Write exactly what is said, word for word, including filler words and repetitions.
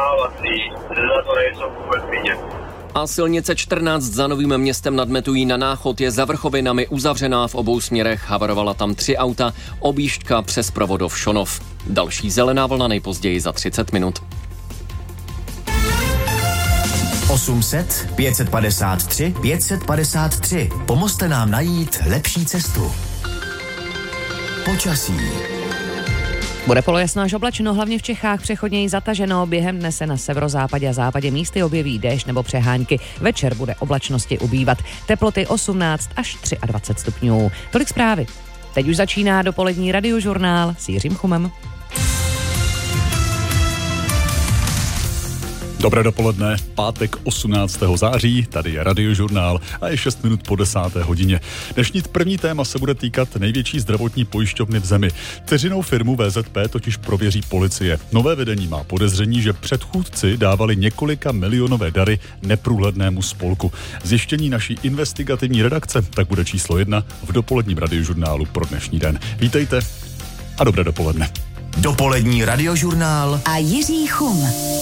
vzdělávací, za to nejsou vůbec vidět. A silnice čtrnáct za Novým Městem nad Metují na Náchod je za Vrchovinami uzavřená v obou směrech. Havarovala tam tři auta, objížďka přes Provodov Šonov. Další zelená vlna nejpozději za třicet minut. osm set, pět set padesát tři, pět set padesát tři. Pomozte nám najít lepší cestu. Počasí. Bude polojasno až oblačno, hlavně v Čechách přechodněji zataženo. Během dne se na severozápadě a západě místy objeví déšť nebo přehánky. Večer bude oblačnosti ubývat. Teploty osmnáct až dvacet tři stupňů. Tolik zprávy. Teď už začíná dopolední radiožurnál s Jiřím Chumem. Dobré dopoledne, pátek osmnáctého září, tady je radiožurnál a je šest minut po desáté hodině. Dnešní první téma se bude týkat největší zdravotní pojišťovny v zemi. Dceřinou firmu V Z P totiž prověří policie. Nové vedení má podezření, že předchůdci dávali několika milionové dary neprůhlednému spolku. Zjištění naší investigativní redakce tak bude číslo jedna v dopoledním radiožurnálu pro dnešní den. Vítejte a dobré dopoledne. Dopolední radiožurnál a Jiří Chum.